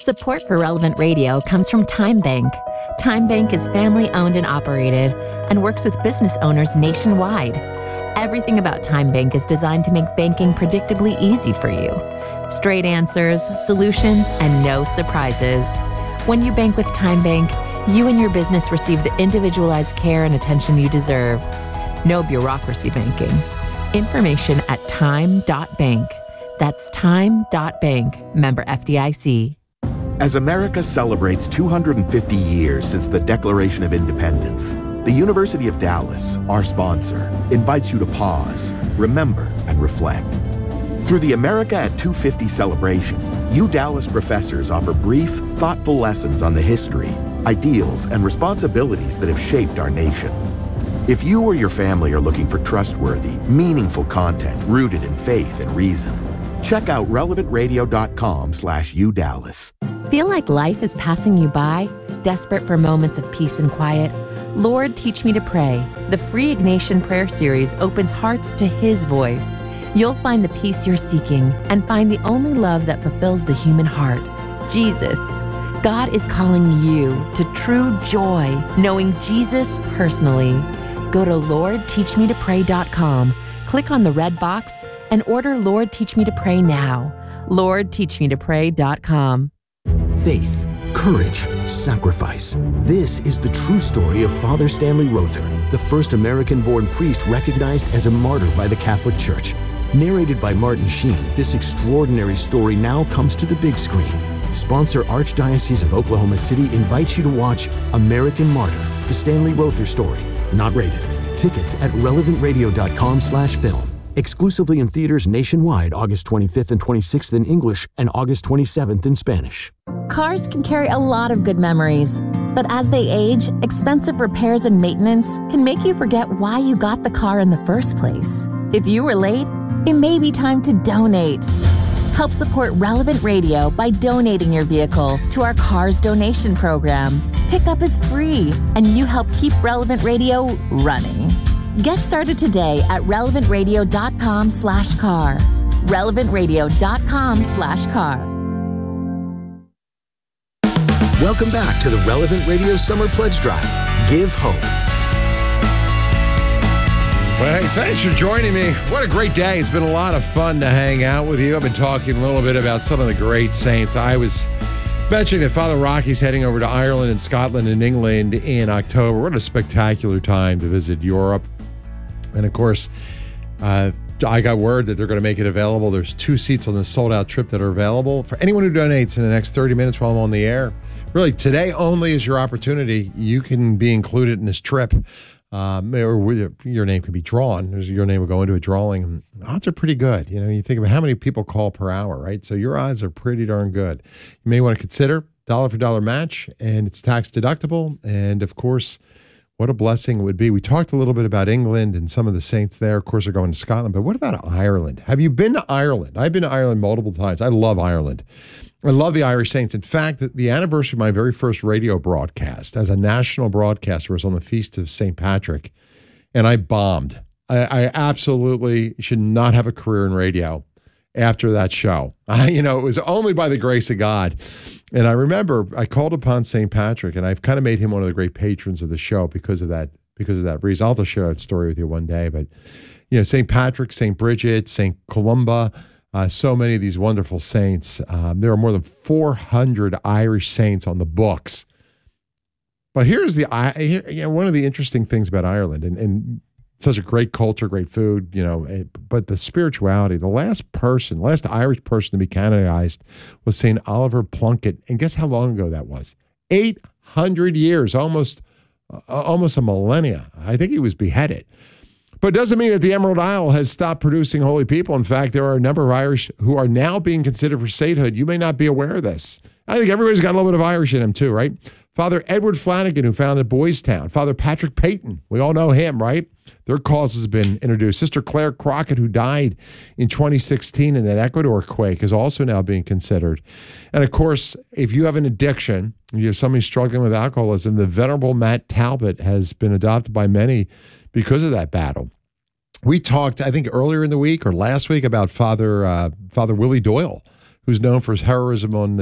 Support for Relevant Radio comes from Time Bank. Time Bank is family-owned and operated and works with business owners nationwide. Everything about Time Bank is designed to make banking predictably easy for you. Straight answers, solutions, and no surprises. When you bank with Time Bank, you and your business receive the individualized care and attention you deserve. No bureaucracy banking. Information at time.bank. That's time.bank. Member FDIC. As America celebrates 250 years since the Declaration of Independence, the University of Dallas, our sponsor, invites you to pause, remember, and reflect. Through the America at 250 celebration, U Dallas professors offer brief, thoughtful lessons on the history, ideals, and responsibilities that have shaped our nation. If you or your family are looking for trustworthy, meaningful content rooted in faith and reason, check out relevantradio.com/UDallas. Feel like life is passing you by? Desperate for moments of peace and quiet? Lord, Teach Me to Pray. The free Ignatian prayer series opens hearts to His voice. You'll find the peace you're seeking and find the only love that fulfills the human heart, Jesus. God is calling you to true joy, knowing Jesus personally. Go to LordTeachMeToPray.com, click on the red box, and order Lord Teach Me to Pray now. LordTeachMeToPray.com. Faith, courage, sacrifice. This is the true story of Father Stanley Rother, the first American-born priest recognized as a martyr by the Catholic Church. Narrated by Martin Sheen, this extraordinary story now comes to the big screen. Sponsor Archdiocese of Oklahoma City invites you to watch American Martyr, the Stanley Rother story. Not rated. Tickets at relevantradio.com/film. Exclusively in theaters nationwide August 25th and 26th in English and August 27th in Spanish. Cars can carry a lot of good memories, but as they age, expensive repairs and maintenance can make you forget why you got the car in the first place. If you were late, it may be time to donate. Help support Relevant Radio by donating your vehicle to our Cars Donation Program. Pickup is free, and you help keep Relevant Radio running. Get started today at relevantradio.com/car. relevantradio.com/car. Welcome back to the Relevant Radio Summer Pledge Drive. Give hope. Well, hey, thanks for joining me. What a great day. It's been a lot of fun to hang out with you. I've been talking a little bit about some of the great saints. I was mentioning that Father Rocky's heading over to Ireland and Scotland and England in October. What a spectacular time to visit Europe. And, of course, I got word that they're going to make it available. There's 2 seats on the sold-out trip that are available for anyone who donates in the next 30 minutes while I'm on the air. Really, today only is your opportunity. You can be included in this trip. Or your name could be drawn. Your name will go into a drawing. Odds are pretty good. You know, you think about how many people call per hour, right? So your odds are pretty darn good. You may want to consider dollar-for-dollar match, and it's tax deductible. And, of course, what a blessing it would be. We talked a little bit about England and some of the saints there. Of course, are going to Scotland. But what about Ireland? Have you been to Ireland? I've been to Ireland multiple times. I love Ireland. I love the Irish Saints. In fact, the anniversary of my very first radio broadcast as a national broadcaster was on the Feast of St. Patrick, and I bombed. I absolutely should not have a career in radio after that show. It was only by the grace of God. And I remember I called upon St. Patrick, and I've kind of made him one of the great patrons of the show because of that reason. I'll just share that story with you one day. But, St. Patrick, St. Bridget, St. Columba, so many of these wonderful saints. There are more than 400 Irish saints on the books. But here's one of the interesting things about Ireland, and such a great culture, great food, but the spirituality. The last Irish person to be canonized was St. Oliver Plunkett. And guess how long ago that was? 800 years, almost a millennia. I think he was beheaded. But it doesn't mean that the Emerald Isle has stopped producing holy people. In fact, there are a number of Irish who are now being considered for sainthood. You may not be aware of this. I think everybody's got a little bit of Irish in them too, right? Father Edward Flanagan, who founded Boys Town. Father Patrick Peyton. We all know him, right? Their causes have been introduced. Sister Claire Crockett, who died in 2016 in that Ecuador quake, is also now being considered. And, of course, if you have an addiction, you have somebody struggling with alcoholism, the Venerable Matt Talbot has been adopted by many because of that battle. We talked, I think, earlier in the week or last week about Father Willie Doyle, who's known for his heroism on